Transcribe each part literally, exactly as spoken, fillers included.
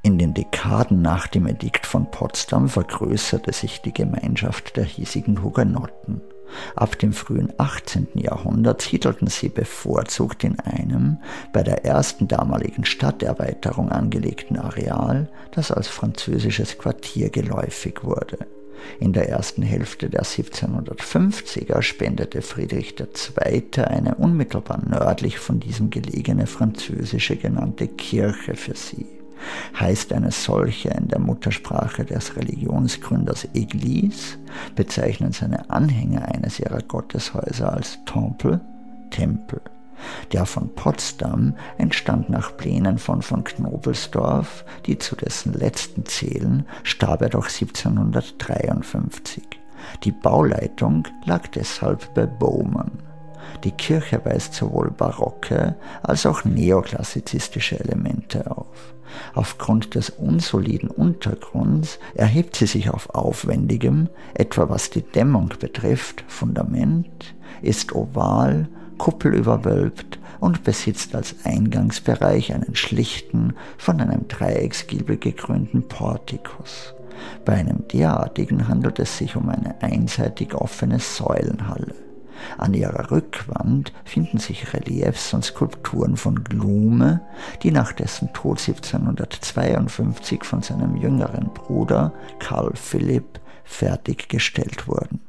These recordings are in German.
In den Dekaden nach dem Edikt von Potsdam vergrößerte sich die Gemeinschaft der hiesigen Hugenotten. Ab dem frühen achtzehnten Jahrhundert siedelten sie bevorzugt in einem bei der ersten damaligen Stadterweiterung angelegten Areal, das als französisches Quartier geläufig wurde. In der ersten Hälfte der siebzehnhundertfünfziger spendete Friedrich der Zweite eine unmittelbar nördlich von diesem gelegene französische genannte Kirche für sie. Heißt eine solche in der Muttersprache des Religionsgründers Église, bezeichnen seine Anhänger eines ihrer Gotteshäuser als Temple, Tempel. Der von Potsdam entstand nach Plänen von von Knobelsdorff, die zu dessen letzten zählen, starb er doch siebzehnhundertdreiundfünfzig. Die Bauleitung lag deshalb bei Bowman. Die Kirche weist sowohl barocke als auch neoklassizistische Elemente auf. Aufgrund des unsoliden Untergrunds erhebt sie sich auf aufwendigem, etwa was die Dämmung betrifft, Fundament, ist oval, kuppelüberwölbt und besitzt als Eingangsbereich einen schlichten, von einem Dreiecksgiebel gekrönten Portikus. Bei einem derartigen handelt es sich um eine einseitig offene Säulenhalle. An ihrer Rückwand finden sich Reliefs und Skulpturen von Glume, die nach dessen Tod siebzehnhundertzweiundfünfzig von seinem jüngeren Bruder Karl Philipp fertiggestellt wurden.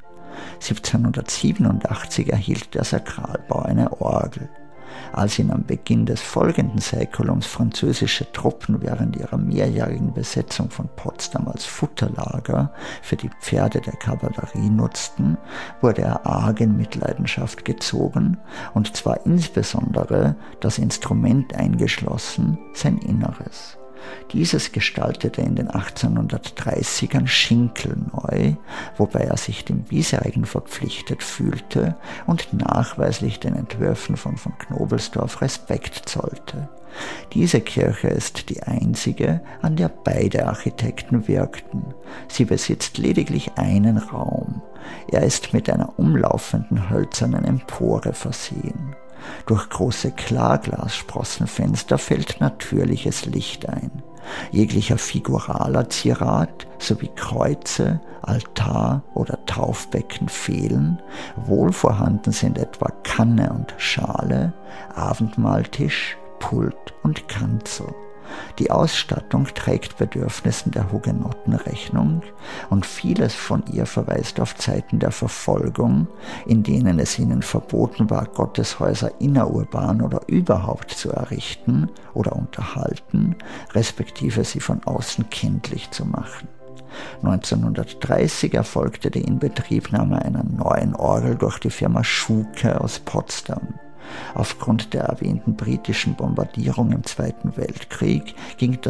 siebzehnhundertsiebenundachtzig erhielt der Sakralbau eine Orgel. Als ihn am Beginn des folgenden Säkulums französische Truppen während ihrer mehrjährigen Besetzung von Potsdam als Futterlager für die Pferde der Kavallerie nutzten, wurde er arg in Mitleidenschaft gezogen, und zwar insbesondere das Instrument eingeschlossen, sein Inneres. Dieses gestaltete in den achtzehnhundertdreißigern Schinkel neu, wobei er sich dem bisherigen verpflichtet fühlte und nachweislich den Entwürfen von von Knobelsdorff Respekt zollte. Diese Kirche ist die einzige, an der beide Architekten wirkten. Sie besitzt lediglich einen Raum. Er ist mit einer umlaufenden hölzernen Empore versehen. Durch große Klarglassprossenfenster fällt natürliches Licht ein. Jeglicher figuraler Zierat sowie Kreuze, Altar oder Taufbecken fehlen, wohl vorhanden sind etwa Kanne und Schale, Abendmahltisch, Pult und Kanzel. Die Ausstattung trägt Bedürfnissen der Hugenotten Rechnung, und vieles von ihr verweist auf Zeiten der Verfolgung, in denen es ihnen verboten war, Gotteshäuser innerurban oder überhaupt zu errichten oder unterhalten, respektive sie von außen kenntlich zu machen. neunzehnhundertdreißig erfolgte die Inbetriebnahme einer neuen Orgel durch die Firma Schuke aus Potsdam. Aufgrund der erwähnten britischen Bombardierung im Zweiten Weltkrieg ging